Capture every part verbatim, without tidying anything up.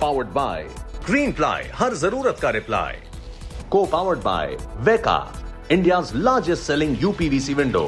Powered by Greenply, हर जरूरत का reply. Co-powered by Veka, India's largest selling U P V C window.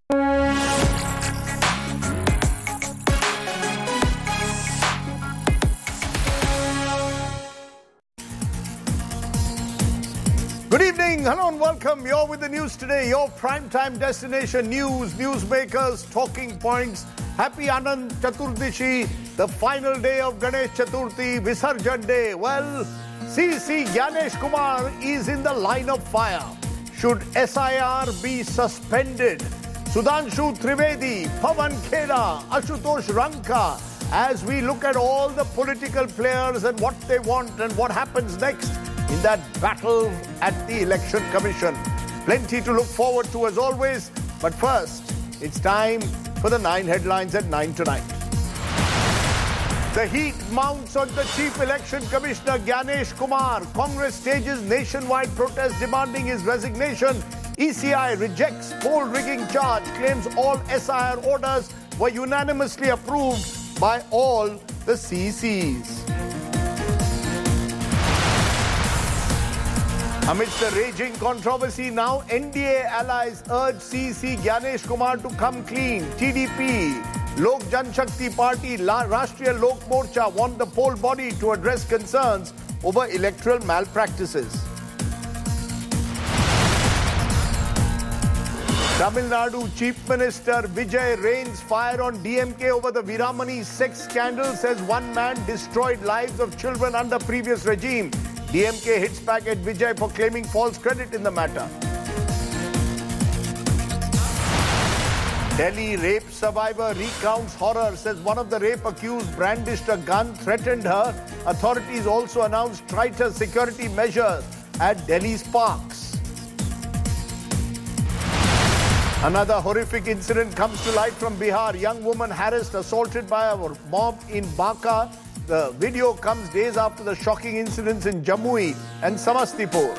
Good evening, hello and welcome. You're with the news today, your primetime destination news, newsmakers, talking points. Happy Anand Chaturdashi, the final day of Ganesh Chaturthi, Visarjan Day. Well, C C Gyanesh Kumar is in the line of fire. Should S I R be suspended? Sudhanshu Trivedi, Pawan Khera, Ashutosh Ranka, as we look at all the political players and what they want and what happens next in that battle at the Election Commission. Plenty to look forward to as always, but first, it's time for the nine headlines at nine tonight. The heat mounts on the Chief Election Commissioner Gyanesh Kumar. Congress stages nationwide protest demanding his resignation. E C I rejects poll rigging charge, claims all S I R orders were unanimously approved by all the C Cs. Amidst the raging controversy now, N D A allies urge C C Gyanesh Kumar to come clean. T D P, Lok Janshakti Party, La Rashtriya Lok Morcha want the poll body to address concerns over electoral malpractices. Tamil Nadu Chief Minister Vijay rains fire on D M K over the Veeramani sex scandal, says one man destroyed lives of children under previous regime. D M K hits back at Vijay for claiming false credit in the matter. Delhi rape survivor recounts horror, says one of the rape accused brandished a gun, threatened her. Authorities also announced tighter security measures at Delhi's parks. Another horrific incident comes to light from Bihar. Young woman harassed, assaulted by a mob in Banka. The video comes days after the shocking incidents in Jamui and Samastipur.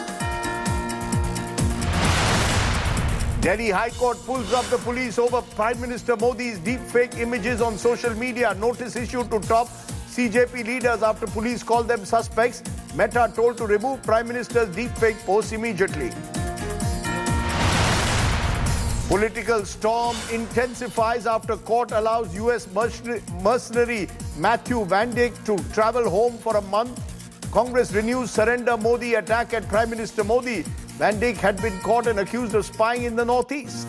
Delhi High Court pulls up the police over Prime Minister Modi's deepfake images on social media. Notice issued to top C J P leaders after police called them suspects. Meta told to remove Prime Minister's deepfake posts immediately. Political storm intensifies after court allows U S mercenary Matthew Van Dyck to travel home for a month. Congress renews surrender Modi attack at Prime Minister Modi. Van Dyck had been caught and accused of spying in the northeast.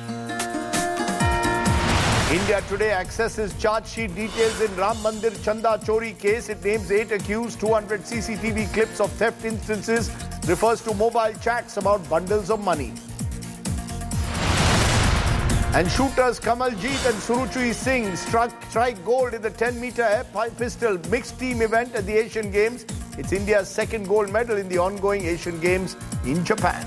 India Today accesses charge sheet details in Ram Mandir Chanda Chori case. It names eight accused, two hundred C C T V clips of theft instances, refers to mobile chats about bundles of money. And shooters Kamaljeet and Suruchi Singh struck strike gold in the ten meter air pistol mixed team event at the Asian Games. It's India's second gold medal in the ongoing Asian Games in Japan.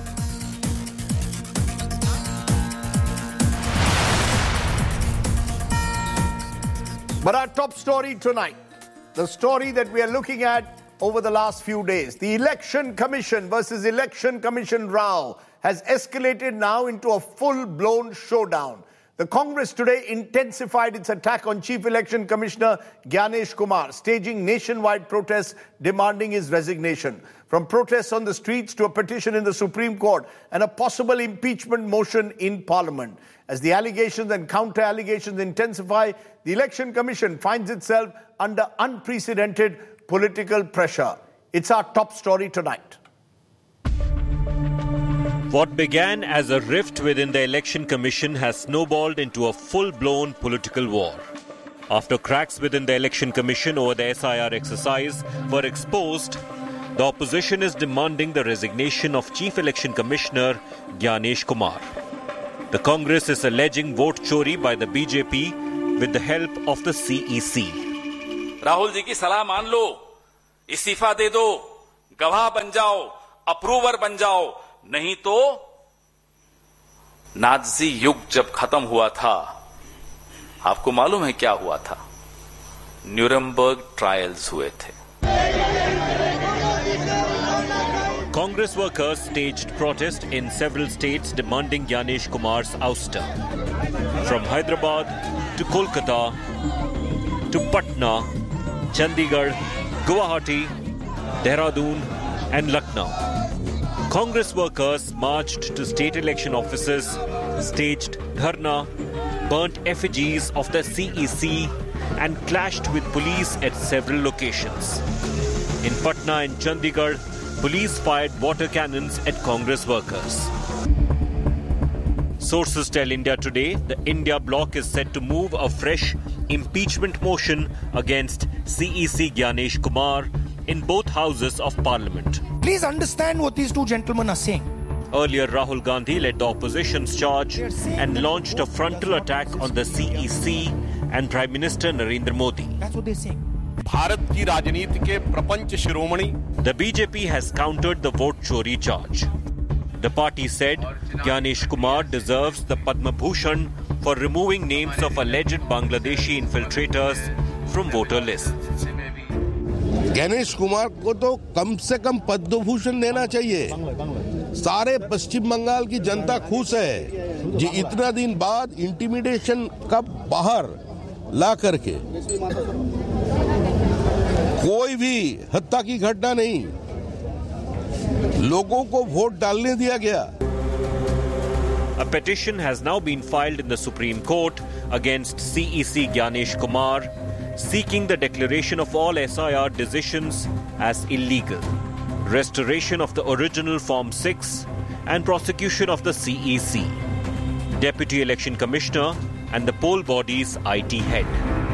But our top story tonight, the story that we are looking at over the last few days, the Election Commission versus Election Commission row has escalated now into a full-blown showdown. The Congress today intensified its attack on Chief Election Commissioner Gyanesh Kumar, staging nationwide protests demanding his resignation. From protests on the streets to a petition in the Supreme Court and a possible impeachment motion in Parliament. As the allegations and counter-allegations intensify, the Election Commission finds itself under unprecedented political pressure. It's our top story tonight. What began as a rift within the Election Commission has snowballed into a full-blown political war. After cracks within the Election Commission over the S I R exercise were exposed, the opposition is demanding the resignation of Chief Election Commissioner Gyanesh Kumar. The Congress is alleging vote chori by the B J P with the help of the C E C. Rahul ji की सलाह मान लो, इस्तीफा दे दो, गवाह बन जाओ, approver बन जाओ, नहीं तो नाज़ी युग जब खत्म हुआ था, आपको मालूम है क्या हुआ था? न्यूरमबर्ग ट्रायल्स हुए थे. Congress workers staged protest in several states demanding Gyanesh Kumar's ouster. From Hyderabad to Kolkata to Patna, Chandigarh, Guwahati, Dehradun and Lucknow. Congress workers marched to state election offices, staged dharna, burnt effigies of the C E C and clashed with police at several locations. In Patna and Chandigarh, police fired water cannons at Congress workers. Sources tell India Today the India bloc is set to move a fresh impeachment motion against C E C Gyanesh Kumar in both houses of parliament. Please understand what these two gentlemen are saying. Earlier, Rahul Gandhi led the opposition's charge and launched a frontal attack on the C E C and Prime Minister Narendra Modi. That's what they're saying. Bharat की राजनीति के प्रपंच शिरोमणि. The B J P has countered the vote chori charge. The party said Gyanesh Kumar deserves the Padma Bhushan for removing names of alleged Bangladeshi infiltrators from voter lists. Ganesh Kumar को तो कम से कम पद्म भूषण देना चाहिए. सारे पश्चिम बंगाल की जनता खुश है जी इतना दिन बाद इंटिमिडेशन का बाहर ला करके कोई भी हत्या की घटना नहीं, लोगों को वोट डालने दिया गया. A petition has now been filed in the Supreme Court against C E C Gyanesh Kumar, seeking the declaration of all S I R decisions as illegal, restoration of the original Form six and prosecution of the C E C, Deputy Election Commissioner and the poll body's I T head.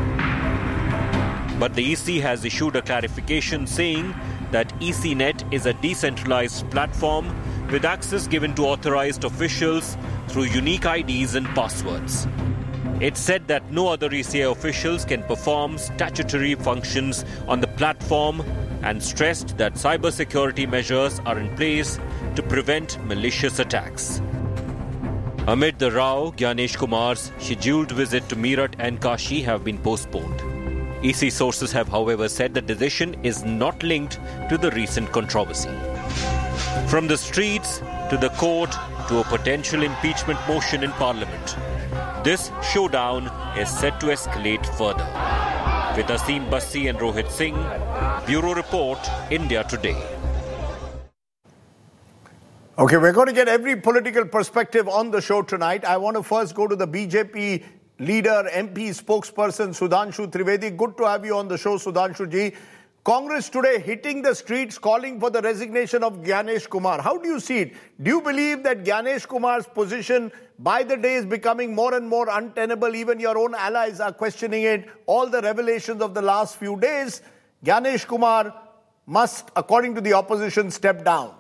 But the E C has issued a clarification saying that ECNet is a decentralized platform with access given to authorized officials through unique I Ds and passwords. It said that no other E C I officials can perform statutory functions on the platform and stressed that cybersecurity measures are in place to prevent malicious attacks. Amid the row, Gyanesh Kumar's scheduled visit to Meerut and Kashi have been postponed. E C sources have, however, said the decision is not linked to the recent controversy. From the streets to the court to a potential impeachment motion in Parliament, this showdown is set to escalate further. With Aseem Bassi and Rohit Singh, Bureau Report, India Today. Okay, we're going to get every political perspective on the show tonight. I want to first go to the B J P leader, M P spokesperson, Sudhanshu Trivedi. Good to have you on the show, Sudhanshu ji. Congress today hitting the streets calling for the resignation of Gyanesh Kumar. How do you see it? Do you believe that Gyanesh Kumar's position by the day is becoming more and more untenable? Even your own allies are questioning it. All the revelations of the last few days, Gyanesh Kumar must, according to the opposition, step down.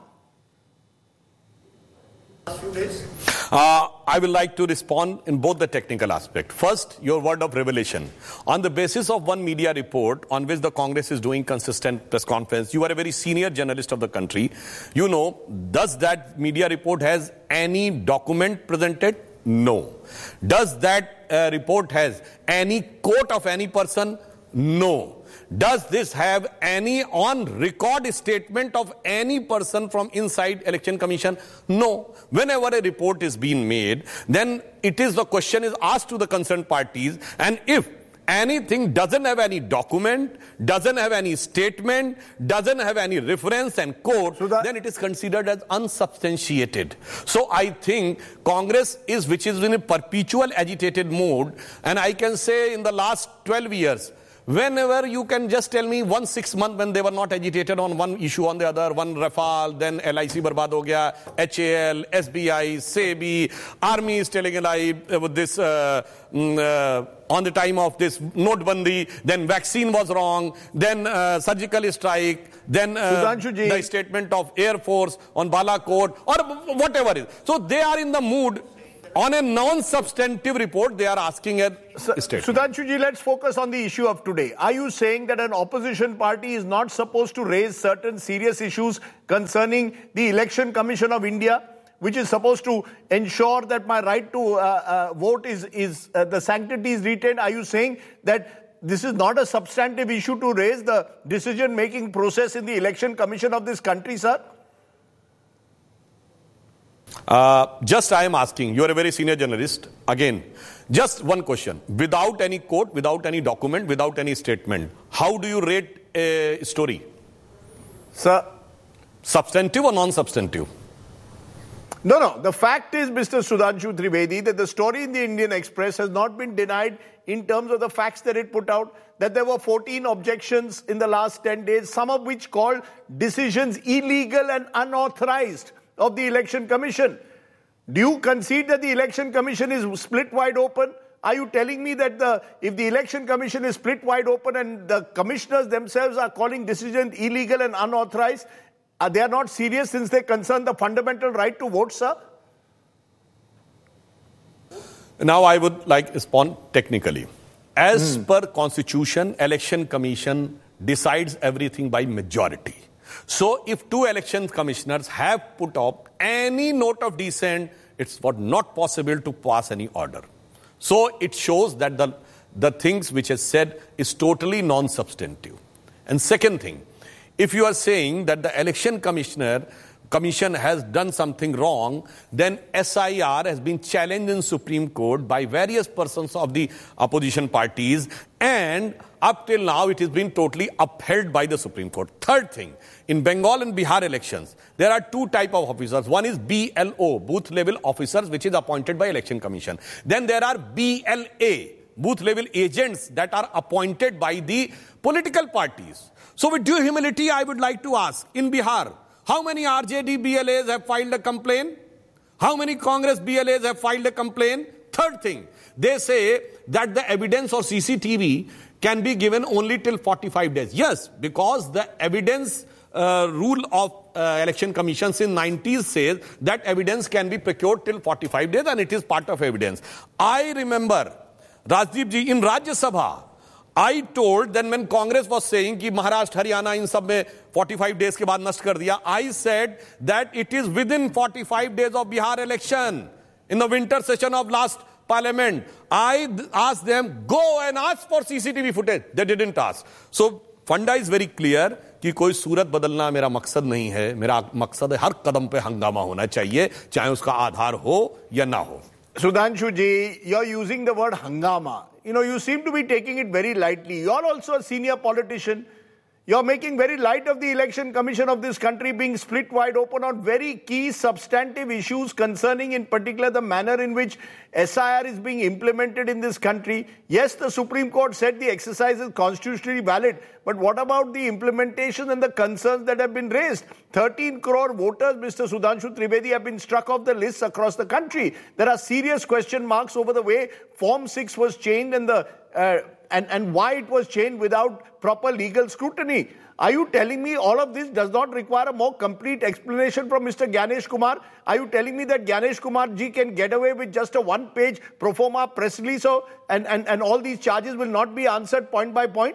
Uh, I will like to respond in both the technical aspect. First, your word of revelation. On the basis of one media report on which the Congress is doing consistent press conference, you are a very senior journalist of the country. You know, does that media report has any document presented? No. Does that uh, report has any quote of any person? No. Does this have any on-record statement of any person from inside Election Commission? No. Whenever a report is being made, then it is the question is asked to the concerned parties, and if anything doesn't have any document, doesn't have any statement, doesn't have any reference and quote, so then it is considered as unsubstantiated. So I think Congress is, which is in a perpetual agitated mode, and I can say in the last twelve years, whenever you can just tell me one six month when they were not agitated on one issue on the other, one Rafale, then L I C barbad ho gaya, H A L, S B I, S E B I, Army is telling a lie with this uh, uh, on the time of this Notebandi, then vaccine was wrong, then uh, surgical strike, then uh, the statement of Air Force on Balakot or whatever it is. So they are in the mood. On a non-substantive report, they are asking a statement. Sudhanshu ji, let's focus on the issue of today. Are you saying that an opposition party is not supposed to raise certain serious issues concerning the Election Commission of India, which is supposed to ensure that my right to uh, uh, vote is, is uh, the sanctity is retained? Are you saying that this is not a substantive issue to raise the decision-making process in the Election Commission of this country, sir? Uh, just I am asking, you are a very senior journalist, again, just one question. Without any quote, without any document, without any statement, how do you rate a story? Sir? Substantive or non-substantive? No, no. The fact is, Mister Sudhanshu Trivedi, that the story in the Indian Express has not been denied in terms of the facts that it put out, that there were fourteen objections in the last ten days, some of which called decisions illegal and unauthorized of the Election Commission. Do you concede that the Election Commission is split wide open? Are you telling me that the, if the Election Commission is split wide open and the commissioners themselves are calling decisions illegal and unauthorized, are they are not serious since they concern the fundamental right to vote, sir? Now I would like to respond technically. As hmm. per Constitution, Election Commission decides everything by majority. So if two election commissioners have put up any note of dissent, it's not possible to pass any order. So it shows that the, the things which is said is totally non-substantive. And second thing, if you are saying that the election commissioner commission has done something wrong, then S I R has been challenged in Supreme Court by various persons of the opposition parties, and up till now it has been totally upheld by the Supreme Court. Third thing, in Bengal and Bihar elections, there are two type of officers. One is B L O, booth level officers, which is appointed by Election Commission. Then there are B L A, booth level agents that are appointed by the political parties. So with due humility, I would like to ask, in Bihar, how many R J D B L As have filed a complaint? How many Congress B L As have filed a complaint? Third thing, they say that the evidence or C C T V can be given only till forty-five days. Yes, because the evidence uh, rule of uh, Election Commission in nineties says that evidence can be procured till forty-five days and it is part of evidence. I remember, Rajdeep ji, in Rajya Sabha, I told then when Congress was saying कि महाराष्ट्र हरियाणा इन सब में forty-five days के बाद नष्ट कर दिया, I said that it is within forty-five days of Bihar election in the winter session of last parliament. I asked them, go and ask for C C T V footage. They didn't ask. So फंडा is very clear कि कोई सूरत बदलना मेरा मकसद नहीं है. मेरा मकसद है हर कदम पे हंगामा होना चाहिए, चाहे उसका आधार हो या ना हो. Sudhanshu ji, you're using the word hangama. You know, you seem to be taking it very lightly. You're also a senior politician. You're making very light of the Election Commission of this country being split wide open on very key substantive issues concerning in particular the manner in which S I R is being implemented in this country. Yes, the Supreme Court said the exercise is constitutionally valid, but what about the implementation and the concerns that have been raised? thirteen crore voters, Mister Sudhanshu Trivedi, have been struck off the lists across the country. There are serious question marks over the way Form six was changed and the uh, and, and why it was changed without proper legal scrutiny. Are you telling me all of this does not require a more complete explanation from Mister Gyanesh Kumar? Are you telling me that Gyanesh Kumar ji can get away with just a one-page pro forma press release so, and, and, and all these charges will not be answered point by point?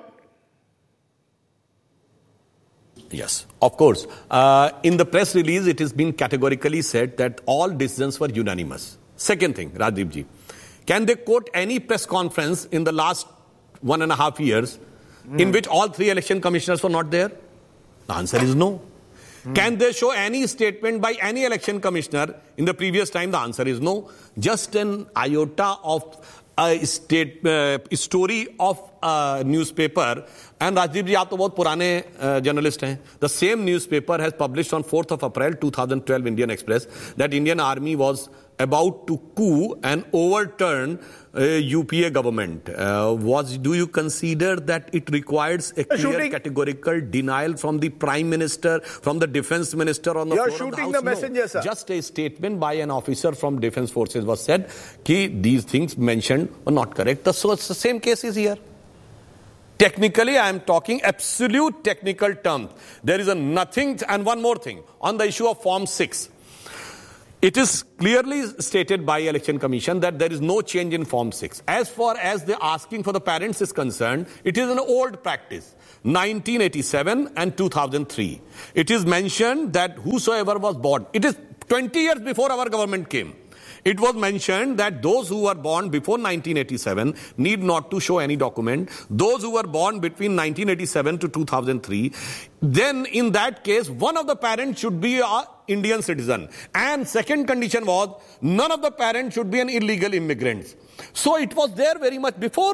Yes, of course. Uh, in the press release, it has been categorically said that all decisions were unanimous. Second thing, Rajdeep ji, can they quote any press conference in the last one and a half years mm. in which all three election commissioners were not there? The answer is no. Mm. Can they show any statement by any election commissioner in the previous time? The answer is no. Just an iota of a state uh, story of a newspaper. And Rajdeep ji, aap to bahut purane uh, journalist hain. The same newspaper has published on fourth of April twenty twelve Indian Express that Indian Army was about to coup and overturn uh, U P A government. Uh, was do you consider that it requires a clear shooting. categorical denial from the Prime Minister, from the Defence Minister on the You're floor shooting of the, the House? messenger, no. sir. Just a statement by an officer from Defence Forces was said that these things mentioned were not correct. So it's the same case is here. Technically, I am talking absolute technical terms. There is a nothing, and one more thing, on the issue of Form six. It is clearly stated by Election Commission that there is no change in Form six. As far as the asking for the parents is concerned, it is an old practice, nineteen eighty-seven and two thousand three. It is mentioned that whosoever was born, it is twenty years before our government came. It was mentioned that those who were born before nineteen eighty-seven need not to show any document. Those who were born between nineteen eighty-seven to two thousand three, then in that case, one of the parents should be an Indian citizen. And second condition was, none of the parents should be an illegal immigrant. So it was there very much before.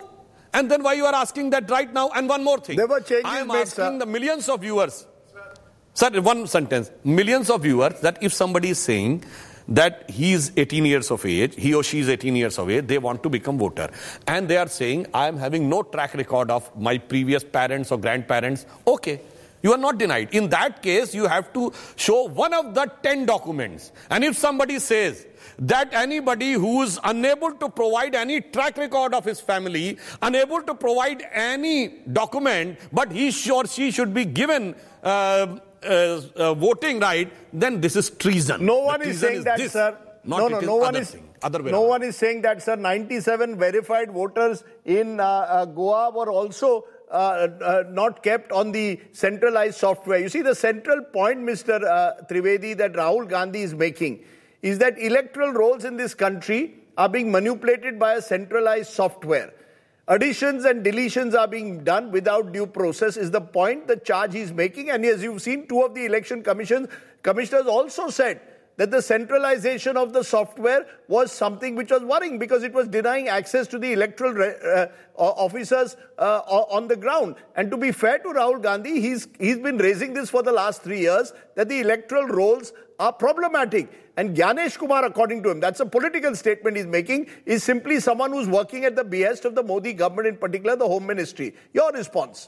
And then why you are asking that right now? And one more thing. There were changes I am made, asking sir. the millions of viewers. Sir, one sentence. Millions of viewers, that if somebody is saying that he is eighteen years of age, he or she is eighteen years of age, they want to become voter. And they are saying, I am having no track record of my previous parents or grandparents. Okay. You are not denied. In that case, you have to show one of the ten documents. And if somebody says that anybody who is unable to provide any track record of his family, unable to provide any document, but he or she should be given uh, uh, uh, voting right, then this is treason. No one the is saying is that, this, sir. Not no, it no, is no one other is. Thing, other way no around. one is saying that, sir. ninety-seven verified voters in uh, uh, Goa were also Uh, uh, not kept on the centralized software. You see, the central point, Mister Uh, Trivedi, that Rahul Gandhi is making is that electoral rolls in this country are being manipulated by a centralized software. Additions and deletions are being done without due process is the point, the charge he's making. And as you've seen, two of the election commissions, commissioners also said that the centralization of the software was something which was worrying because it was denying access to the electoral uh, officers uh, on the ground. And to be fair to Rahul Gandhi, he's, he's been raising this for the last three years, that the electoral rolls are problematic. And Gyanesh Kumar, according to him, that's a political statement he's making, is simply someone who's working at the behest of the Modi government, in particular the Home Ministry. Your response?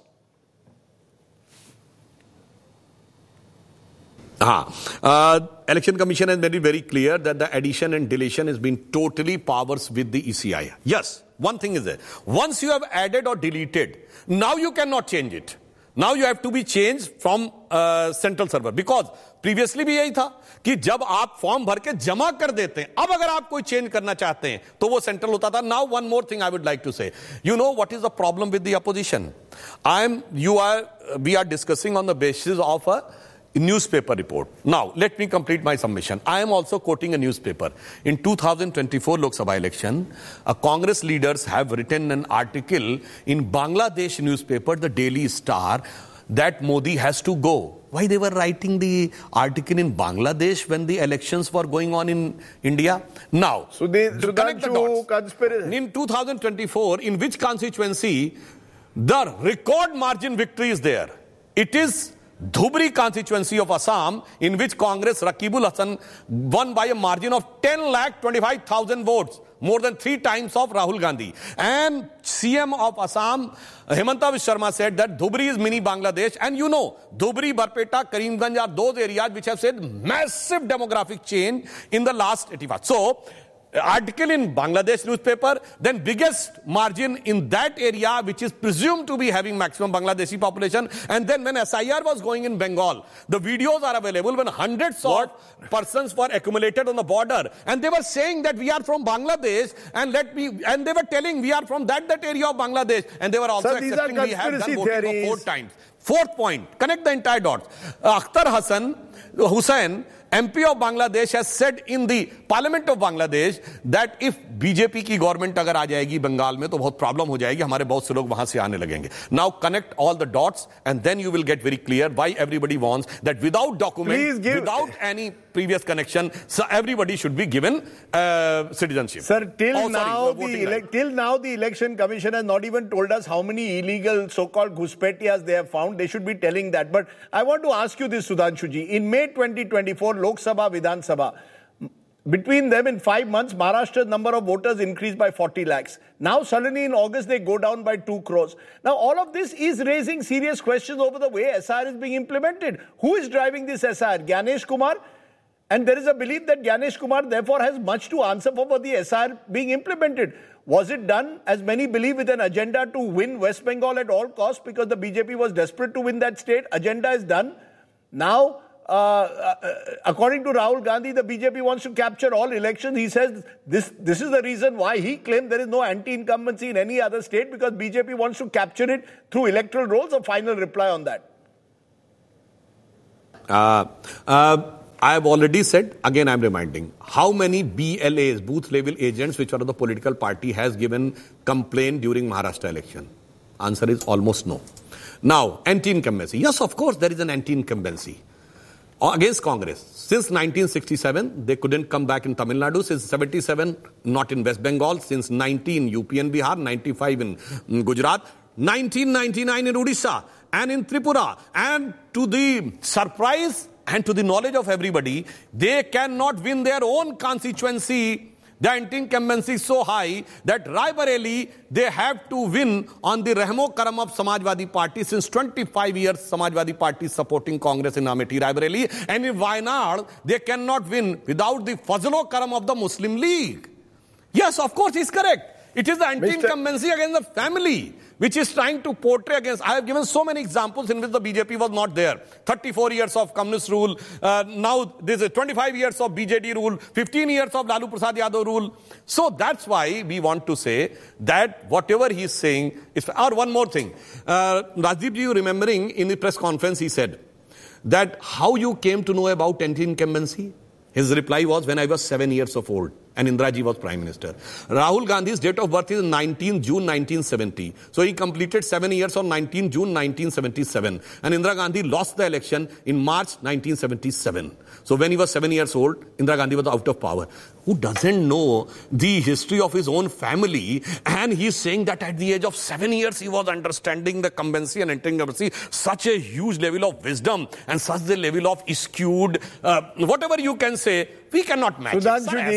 Uh, Election Commission has made it very clear that the addition and deletion has been totally powers with the E C I. Yes, one thing is that once you have added or deleted, now you cannot change it. Now you have to be changed from uh, central server, because previously भी यही था कि जब आप form भर के जमा कर देते हैं, अब अगर आप कोई चेंज करना चाहते हैं तो वो सेंट्रल होता था. Now one more thing I would like to say. You know what is the problem with the opposition? I am, you are, we are discussing on the basis of a newspaper report. Now, let me complete my submission. I am also quoting a newspaper. In two thousand twenty-four Lok Sabha election, uh, Congress leaders have written an article in Bangladesh newspaper, the Daily Star, that Modi has to go. Why they were writing the article in Bangladesh when the elections were going on in India? Now, so they, to connect the dots. Conspiracy. In two thousand twenty-four, in which constituency the record margin victory is there? It is Dhubri constituency of Assam, in which Congress Rakibul Hasan won by a margin of ten lakh twenty-five thousand votes, more than three times of Rahul Gandhi. And C M of Assam, Hemanta Biswa Sharma, said that Dhubri is mini Bangladesh. And you know, Dhubri, Barpeta, Karimganj are those areas which have seen massive demographic change in the last eighty-five. So, article in Bangladesh newspaper, then biggest margin in that area which is presumed to be having maximum Bangladeshi population. And then when S I R was going in Bengal, the videos are available when hundreds of persons were accumulated on the border, and they were saying that we are from Bangladesh, and let me, and they were telling we are from that that area of Bangladesh, and they were also Sir, accepting we have done voting theories. for four times. Fourth point, connect the entire dots. Uh, Akhtar Hassan Hussain, M P of Bangladesh, has said in the Parliament of Bangladesh that if B J P की government अगर आ जाएगी बंगाल में तो बहुत problem हो जाएगी, हमारे बहुत से लोग वहां से आने लगेंगे. Now connect all the dots and then you will get very clear why everybody wants that without document, give, without any previous connection, so everybody should be given uh, citizenship. Sir, till oh, now sorry, the ele- right. till now the election commission has not even told us how many illegal so-called ghuspetias they have found. They should be telling that. But I want to ask you this, Sudhanshuji. In May twenty twenty-four, Lok Sabha, Vidhan Sabha, between them in five months, Maharashtra's number of voters increased by forty lakhs. Now suddenly in August they go down by two crores. Now all of this is raising serious questions over the way S I R is being implemented. Who is driving this S I R? Gyanesh Kumar? And there is a belief that Gyanesh Kumar therefore has much to answer for for the S I R being implemented. Was it done, as many believe, with an agenda to win West Bengal at all costs because the B J P was desperate to win that state? Agenda is done. Now, uh, uh, according to Rahul Gandhi, the B J P wants to capture all elections. He says this, this is the reason why he claimed there is no anti-incumbency in any other state, because B J P wants to capture it through electoral rolls. A final reply on that. Uh, uh, I have already said, again I am reminding, how many B L As, booth level agents, which are of the political party, has given complaint during Maharashtra election? Answer is almost no. Now, anti-incumbency. Yes, of course, there is an anti-incumbency. against Congress. Since nineteen sixty-seven, they couldn't come back in Tamil Nadu. Since seventy-seven, not in West Bengal. Since ninety in U P and Bihar, ninety-five in Gujarat, nineteen ninety-nine in Odisha, and in Tripura. And to the surprise and to the knowledge of everybody, they cannot win their own constituency. The anti-incumbency is so high that Raebareli, they have to win on the Rehmo Karam of Samajwadi Party. Since twenty-five years, Samajwadi Party is supporting Congress in Amethi, Raebareli. And in Wayanad, they cannot win without the Fazlo Karam of the Muslim League. Yes, of course, he's correct. It is the anti-incumbency against the family, which is trying to portray against. I have given so many examples in which the B J P was not there. thirty-four years of communist rule. Uh, now there's a twenty-five years of B J D rule. fifteen years of Lalu Prasad Yadav rule. So that's why we want to say that whatever he's saying is. Or one more thing. Uh, Rajdeep ji, you remembering in the press conference, he said that how you came to know about anti-incumbency? His reply was, when I was seven years of old and Indira Ji was Prime Minister. Rahul Gandhi's date of birth is nineteenth June nineteen seventy. So he completed seven years on nineteenth June nineteen seventy-seven. And Indira Gandhi lost the election in March nineteen seventy-seven. So when he was seven years old, Indira Gandhi was out of power. Who doesn't know the history of his own family? And he's saying that at the age of seven years, he was understanding the incumbency and anti-incumbency. Such a huge level of wisdom and such the level of skewed, uh, whatever you can say, we cannot match it.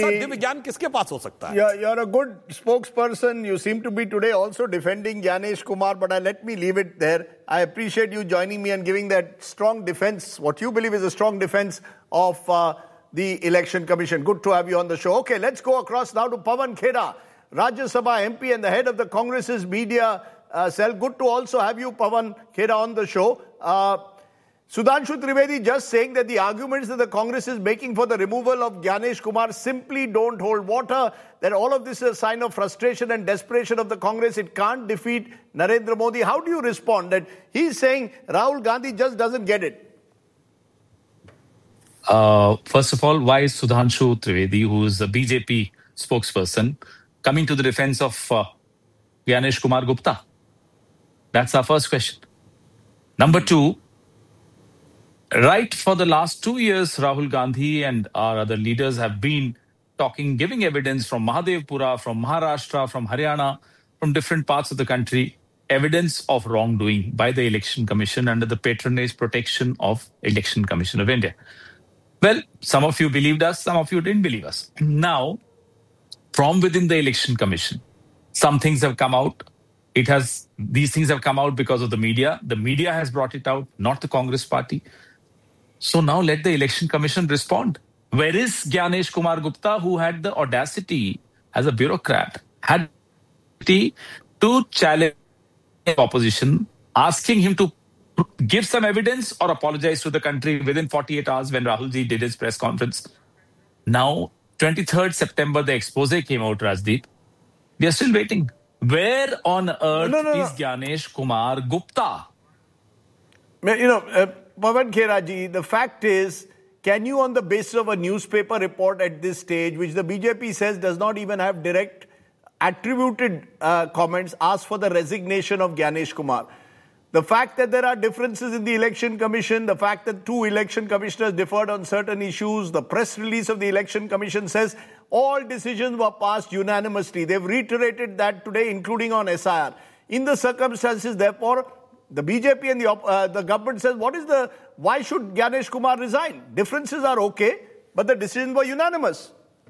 You're, you're a good spokesperson. You seem to be today also defending Gyanesh Kumar, but uh, let me leave it there. I appreciate you joining me and giving that strong defense, what you believe is a strong defense of uh, the Election Commission. Good to have you on the show. Okay, let's go across now to Pawan Khera, Rajya Sabha M P and the head of the Congress's media uh, cell. Good to also have you, Pawan Khera, on the show. Uh, Sudhanshu Trivedi just saying that the arguments that the Congress is making for the removal of Gyanesh Kumar simply don't hold water, that all of this is a sign of frustration and desperation of the Congress. It can't defeat Narendra Modi. How do you respond that he's saying Rahul Gandhi just doesn't get it? Uh, first of all, why is Sudhanshu Trivedi, who is the B J P spokesperson, coming to the defense of uh, Gyanesh Kumar Gupta? That's our first question. Number two, right for the last two years, Rahul Gandhi and our other leaders have been talking, giving evidence from Mahadevpura, from Maharashtra, from Haryana, from different parts of the country, evidence of wrongdoing by the Election Commission under the patronage protection of Election Commission of India. Well, some of you believed us, some of you didn't believe us. Now, from within the Election Commission, some things have come out. It has, these things have come out because of the media. The media has brought it out, not the Congress party. So now let the Election Commission respond. Where is Gyanesh Kumar Gupta, who had the audacity as a bureaucrat, had the to challenge the opposition, asking him to give some evidence or apologize to the country within forty-eight hours when Rahul Ji did his press conference. Now, twenty-third September, the expose came out, Rajdeep. We are still waiting. Where on earth no, no, no. is Gyanesh Kumar Gupta? You know, uh, Pawan Khera ji, the fact is, can you, on the basis of a newspaper report at this stage, which the B J P says does not even have direct attributed uh, comments, ask for the resignation of Gyanesh Kumar? The fact that there are differences in the Election Commission, the fact that two election commissioners differed on certain issues, the press release of the Election Commission says all decisions were passed unanimously. They've reiterated that today, including on S I R. In the circumstances, therefore, the B J P and the, uh, the government says, what is the, why should Gyanesh Kumar resign? Differences are okay, but the decisions were unanimous.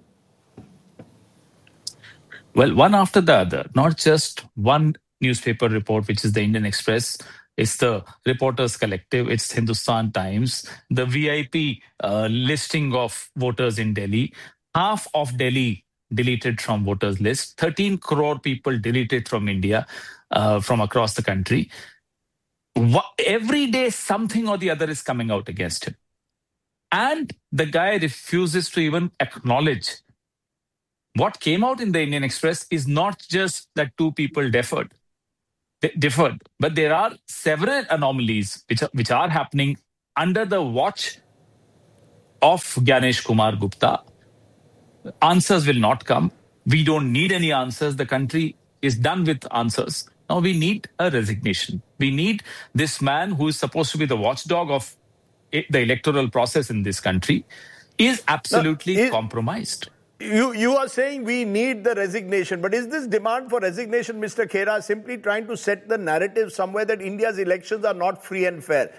Well, one after the other, not just one newspaper report, which is the Indian Express, it's the Reporters Collective, it's Hindustan Times, the V I P uh, listing of voters in Delhi, half of Delhi deleted from voters list, thirteen crore people deleted from India, uh, from across the country. Every day, something or the other is coming out against him. And the guy refuses to even acknowledge. What came out in the Indian Express is not just that two people differed, differed, but there are several anomalies which are, which are happening under the watch of Gyanesh Kumar Gupta. Answers will not come. We don't need any answers. The country is done with answers. Now we need a resignation. We need this man who is supposed to be the watchdog of the electoral process in this country is absolutely Now, is- compromised. You, you are saying we need the resignation, but is this demand for resignation, Mister Khera, simply trying to set the narrative somewhere that India's elections are not free and fair?